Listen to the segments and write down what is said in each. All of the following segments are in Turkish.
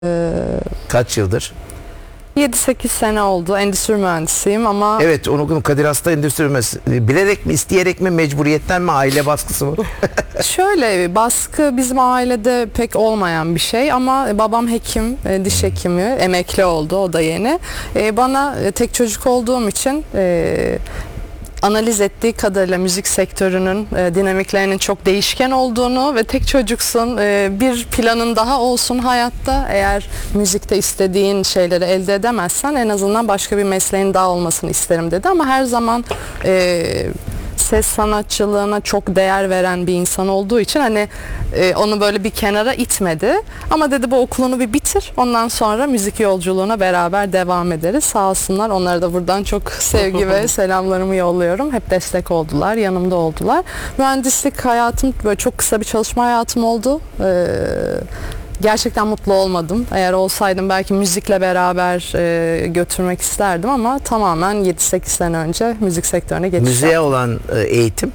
Kaç yıldır? 7-8 sene oldu. Endüstri mühendisiyim ama Evet, onu Kadir Has'ta endüstri mühendisi. Bilerek mi, isteyerek mi, mecburiyetten mi, aile baskısı mı? şöyle baskı bizim ailede pek olmayan bir şey ama babam hekim, diş hekimi, emekli oldu, o da yeni. Bana tek çocuk olduğum için analiz ettiği kadarıyla müzik sektörünün dinamiklerinin çok değişken olduğunu ve tek çocuksun, bir planın daha olsun hayatta, eğer müzikte istediğin şeyleri elde edemezsen en azından başka bir mesleğin daha olmasını isterim dedi. Ama her zaman ses sanatçılığına çok değer veren bir insan olduğu için hani onu böyle bir kenara itmedi. Ama dedi bu okulunu bir bitir, ondan sonra müzik yolculuğuna beraber devam ederiz. Sağ olsunlar, onlara da buradan çok sevgi ve selamlarımı yolluyorum. Hep destek oldular, yanımda oldular. Mühendislik hayatım böyle çok kısa bir çalışma hayatım oldu. Gerçekten mutlu olmadım. Eğer olsaydım belki müzikle beraber götürmek isterdim ama tamamen 7-8 sene önce müzik sektörüne geçiş Müziğe yaptım. olan eğitim.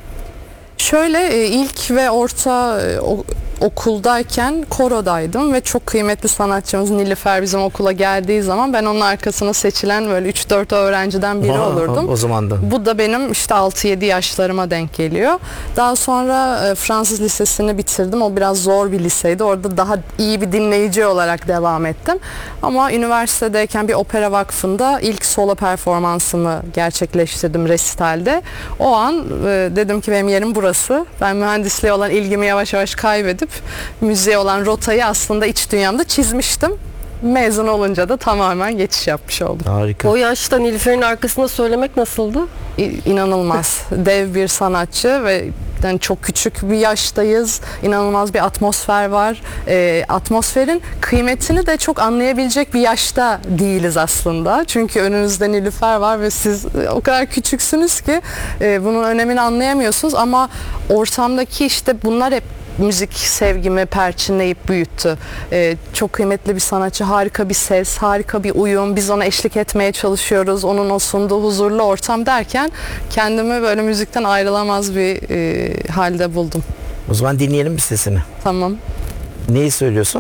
Şöyle ilk ve orta okuldayken korodaydım ve çok kıymetli sanatçımız Nilüfer bizim okula geldiği zaman ben onun arkasına seçilen böyle 3-4 öğrenciden biri olurdum. O zaman da. Bu da benim işte 6-7 yaşlarıma denk geliyor. Daha sonra Fransız lisesini bitirdim. O biraz zor bir liseydi. Orada daha iyi bir dinleyici olarak devam ettim. Ama üniversitedeyken bir opera vakfında ilk solo performansımı gerçekleştirdim resitalde. O an dedim ki benim yerim burası. Ben mühendisliğe olan ilgimi yavaş yavaş kaybedip müziğe olan rotayı aslında iç dünyamda çizmiştim. Mezun olunca da tamamen geçiş yapmış oldum. Harika. O yaşta Nilüfer'in arkasında söylemek nasıldı? İnanılmaz. Dev bir sanatçı ve yani çok küçük bir yaştayız. İnanılmaz bir atmosfer var. Atmosferin kıymetini de çok anlayabilecek bir yaşta değiliz aslında. Çünkü önünüzde Nilüfer var ve siz o kadar küçüksünüz ki bunun önemini anlayamıyorsunuz ama ortamdaki işte bunlar hep müzik sevgimi perçinleyip büyüttü. Çok kıymetli bir sanatçı, harika bir ses, harika bir uyum. Biz ona eşlik etmeye çalışıyoruz. Onun o sunduğu huzurlu ortam derken kendimi böyle müzikten ayrılamaz bir halde buldum. O zaman dinleyelim bir sesini. Tamam. Neyi söylüyorsun?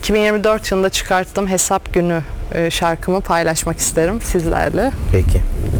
2024 yılında çıkarttığım Hesap Günü şarkımı paylaşmak isterim sizlerle. Peki.